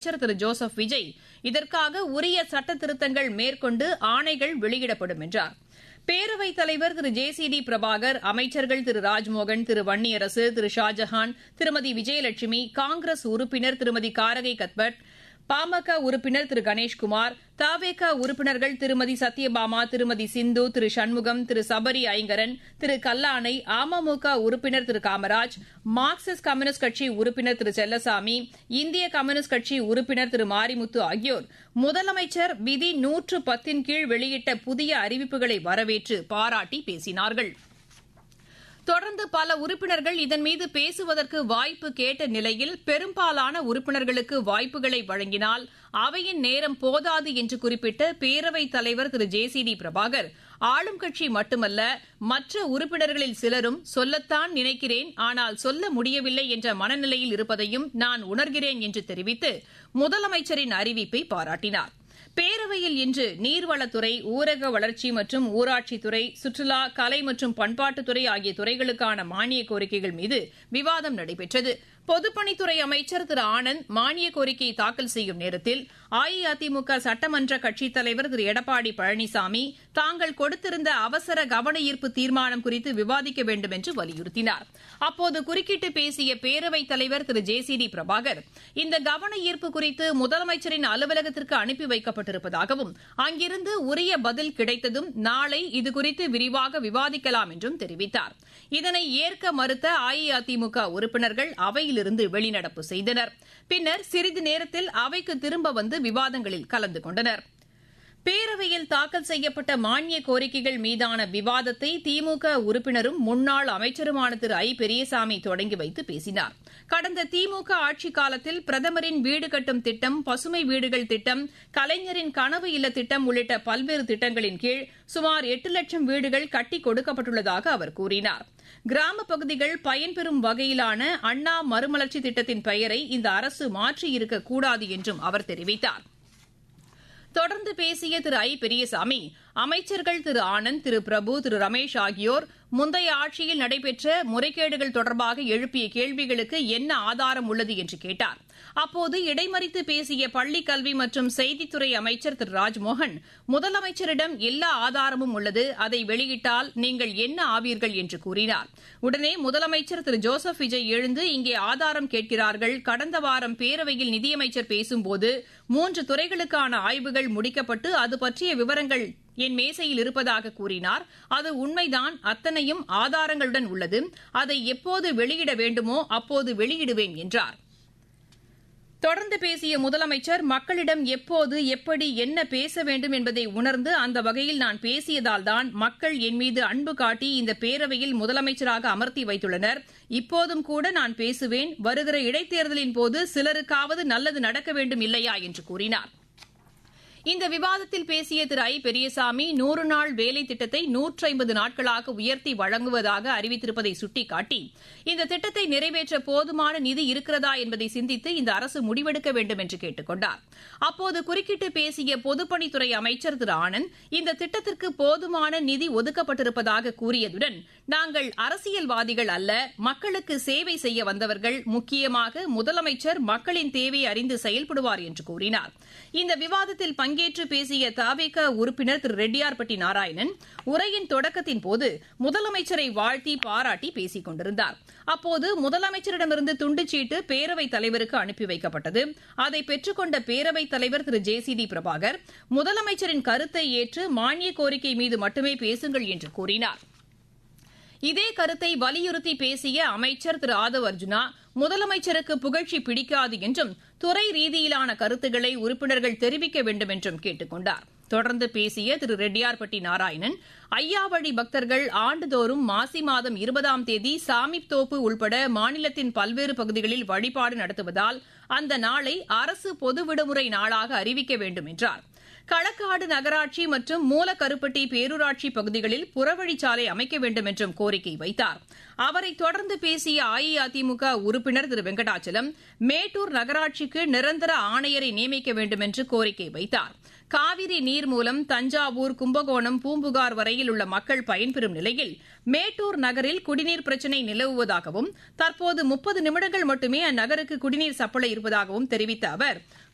அமைச்சர் திரு ஜோசப் விஜய் இதற்காக உரிய சட்ட திருத்தங்கள் மேற்கொண்டு ஆணைகள் வெளியிடப்படும் என்றார். பேரவைத் தலைவர் திரு ஜே.சி.டி. பிரபாகர், அமைச்சர்கள் திரு ராஜ்மோகன், திரு வன்னியரசு, திரு ஷாஜஹான், திருமதி விஜயலட்சுமி, காங்கிரஸ் உறுப்பினர் திருமதி காரகை கத்பட், பாமக உறுப்பினர் திரு கணேஷ்குமார், தவேக உறுப்பினர்கள் திருமதி சத்யபாமா, திருமதி சிந்து, திரு சண்முகம், திரு சபரி ஐங்கரன், திரு கல்லானை, அமமுக உறுப்பினர் திரு காமராஜ், மார்க்சிஸ்ட் கம்யூனிஸ்ட் கட்சி உறுப்பினர் திரு செல்லசாமி, இந்திய கம்யூனிஸ்ட் கட்சி உறுப்பினர் திரு மாரிமுத்து ஆகியோர் முதலமைச்சர் விதி 110 கீழ் வெளியிட்ட புதிய அறிவிப்புகளை வரவேற்று பாராட்டி பேசினார்கள். தொடர்ந்து பல உறுப்பினர்கள் இதன்மீது பேசுவதற்கு வாய்ப்பு கேட்ட நிலையில் பெரும்பாலான உறுப்பினர்களுக்கு வாய்ப்புகளை வழங்கினால் அவையின் நேரம் போதாது என்று குறிப்பிட்ட பேரவைத் தலைவர் திரு ஜே.சி.டி. பிரபாகர், ஆளும் கட்சி மட்டுமல்ல மற்ற உறுப்பினர்களில் சிலரும் சொல்லத்தான் நினைக்கிறேன், ஆனால் சொல்ல முடியவில்லை என்ற மனநிலையில் இருப்பதையும் நான் உணர்கிறேன் என்று தெரிவித்து முதலமைச்சரின் அறிவிப்பை பாராட்டினார். பேரவையில் இன்று நீர்வளத்துறை, ஊரக வளர்ச்சி மற்றும் ஊராட்சித்துறை, சுற்றுலா, கலை மற்றும் பண்பாட்டுத்துறை ஆகிய துறைகளுக்கான மானிய கோரிக்கைகள் மீது விவாதம் நடைபெற்றது. பொதுப்பணித்துறை அமைச்சர் திரு ஆனந்த் மானிய கோரிக்கையை தாக்கல் செய்யும் நேரத்தில் அஇஅதிமுக சட்டமன்ற கட்சித் தலைவர் திரு எடப்பாடி பழனிசாமி தாங்கள் கொடுத்திருந்த அவசர கவன ஈர்ப்பு தீர்மானம் குறித்து விவாதிக்க வேண்டும் என்று வலியுறுத்தினார். அப்போது குறுக்கிட்டு பேசிய பேரவைத் தலைவர் திரு ஜே.சி.டி. பிரபாகர், இந்த கவன ஈர்ப்பு குறித்து முதலமைச்சரின் அலுவலகத்திற்கு அனுப்பி வைக்கப்பட்டிருப்பதாகவும் அங்கிருந்து உரிய பதில் கிடைத்ததும் நாளை இதுகுறித்து விரிவாக விவாதிக்கலாம் என்றும் தெரிவித்தார். இதனை ஏற்க மறுத்த அஇஅதிமுக உறுப்பினர்கள் அவையிலிருந்து வெளிநடப்பு செய்தனர். பின்னர் சிறிது நேரத்தில் அவைக்கு திரும்ப வந்து விவாதங்களில் கலந்து கொண்டனர். பேரவையில் தாக்கல் செய்யப்பட்ட மானிய கோரிக்கைகள் மீதான விவாதத்தை திமுக உறுப்பினரும் முன்னாள் அமைச்சருமான திரு ஐ. பெரியசாமி தொடங்கி வைத்து பேசினார். கடந்த திமுக ஆட்சிக் காலத்தில் பிரதமரின் வீடு கட்டும் திட்டம், பசுமை வீடுகள் திட்டம், கலைஞரின் கனவு இல்ல திட்டம் உள்ளிட்ட பல்வேறு திட்டங்களின் கீழ் சுமார் 8 லட்சம் வீடுகள் கட்டிக் கொடுக்கப்பட்டுள்ளதாக அவர் கூறினார். கிராமப் பகுதிகள் பயன்பெறும் வகையிலான அண்ணா மறுமலர்ச்சி திட்டத்தின் பெயரை இந்த அரசு மாற்றியிருக்கக்கூடாது என்றும் அவர் தெரிவித்தார். தொடர்ந்து பேசிய திரு ஐ. பெரியசாமி, அமைச்சர்கள் திரு ஆனந்த், திரு பிரபு, திரு ரமேஷ் ஆகியோர் முந்தைய ஆட்சியில் நடைபெற்ற முறைகேடுகள் தொடர்பாக எழுப்பிய கேள்விகளுக்கு என்ன ஆதாரம் உள்ளது என்று கேட்டார். அப்போது இடைமறித்து பேசிய பள்ளிக் கல்வி மற்றும் செய்தித்துறை அமைச்சர் திரு ராஜ்மோகன், முதலமைச்சரிடம் எல்லா ஆதாரமும் உள்ளது, அதை வெளியிட்டால் நீங்கள் என்ன ஆவீர்கள் என்று கூறினார். உடனே முதலமைச்சர் திரு ஜோசப் விஜய் எழுந்து இங்கே ஆதாரம் கேட்கிறார்கள், கடந்த வாரம் பேரவையில் நிதியமைச்சர் பேசும்போது 3 துறைகளுக்கான ஆய்வுகள் முடிக்கப்பட்டு அது பற்றிய விவரங்கள் என் மேசையில் இருப்பதாக கூறினார். அது உண்மைதான், அத்தனையும் ஆதாரங்களுடன் உள்ளது, அதை எப்போது வெளியிட வேண்டுமோ அப்போது வெளியிடுவேன் என்றார். தொடர்ந்து பேசிய முதலமைச்சர், மக்களிடம் எப்போது, எப்படி, என்ன பேச வேண்டும் என்பதை உணர்ந்து அந்த வகையில் நான் பேசியதால்தான் மக்கள் என் மீது அன்பு காட்டி இந்த பேரவையில் முதலமைச்சராக அமர்த்தி வைத்துள்ளனர். இப்போதும் கூட நான் பேசுவேன். வருகிற இடைத்தேர்தலின் போது சிலருக்காவது நல்லது நடக்க வேண்டும் இல்லையா என்று கூறினார். இந்த விவாதத்தில் பேசிய திரு ஐ. பெரியசாமி, 100 நாள் வேலை திட்டத்தை 150 நாட்களாக உயர்த்தி வழங்குவதாக அறிவித்திருப்பதை சுட்டிக்காட்டி, இந்த திட்டத்தை நிறைவேற்ற போதுமான நிதி இருக்கிறதா என்பதை சிந்தித்து இந்த அரசு முடிவெடுக்க வேண்டும் என்று கேட்டுக் கொண்டார். அப்போது குறுக்கிட்டு பேசிய பொதுப்பணித்துறை அமைச்சர் திரு ஆனந்த், இந்த திட்டத்திற்கு போதுமான நிதி ஒதுக்கப்பட்டிருப்பதாக கூறியதுடன், நாங்கள் அரசியல்வாதிகள் அல்ல, மக்களுக்கு சேவை செய்ய வந்தவர்கள், முக்கியமாக முதலமைச்சர் மக்களின் தேவையை அறிந்து செயல்படுவார் என்று கூறினார். இந்த விவாதத்தில் பங்கேற்று பேசிய தவேக உறுப்பினர் திரு ரெட்டியார்பட்டி நாராயணன் உரையின் தொடக்கத்தின் போது முதலமைச்சரை வாழ்த்தி பாராட்டி பேசிக் கொண்டிருந்தார். அப்போது முதலமைச்சரிடமிருந்து துண்டுச்சீட்டு பேரவைத் தலைவருக்கு அனுப்பி வைக்கப்பட்டது. அதை பெற்றுக் கொண்ட பேரவைத் தலைவர் திரு ஜே.சி.டி. பிரபாகர், முதலமைச்சரின் கருத்தை ஏற்று மானிய கோரிக்கை மீது மட்டுமே பேசுங்கள் என்று கூறினார். இதே கருத்தை வலியுறுத்தி பேசிய அமைச்சர் திரு ஆதவ் அர்ஜுனா, முதலமைச்சருக்கு புகழ்ச்சி பிடிக்காது என்றும் துறை ரீதியிலான கருத்துக்களை உறுப்பினர்கள் தெரிவிக்க வேண்டும் என்றும் கேட்டுக் கொண்டார். தொடர்ந்து பேசிய திரு ரெட்டியார்பட்டி நாராயணன், ஐயாவழி பக்தர்கள் ஆண்டுதோறும் மாசி மாதம் 20ஆம் தேதி சாமித்தோப்பு உள்பட மாநிலத்தின் பல்வேறு பகுதிகளில் வழிபாடு நடத்துவதால் அந்த நாளை அரசு பொது விடுமுறை நாளாக அறிவிக்க வேண்டும் என்றார். களக்காடு நகராட்சி மற்றும் மூலக்கருப்பட்டி பேரூராட்சி பகுதிகளில் புறவழிச்சாலை அமைக்க வேண்டும் என்றும் கோரிக்கை வைத்தார். அவரை தொடர்ந்து பேசிய அஇஅதிமுக உறுப்பினர் திரு வெங்கடாச்சலம், மேட்டூர் நகராட்சிக்கு நிரந்தர ஆணையரை நியமிக்க வேண்டும் என்று கோரிக்கை வைத்தார். காவிரி நீர் மூலம் தஞ்சாவூர், கும்பகோணம், பூம்புகார் வரையில் உள்ள மக்கள் பயன்பெறும் நிலையில் மேட்டூர் நகரில் குடிநீர் பிரச்சினை நிலவுவதாகவும் தற்போது 30 நிமிடங்கள் மட்டுமே அந்நகருக்கு குடிநீர் சப்ளை இருப்பதாகவும் தெரிவித்த அவர்,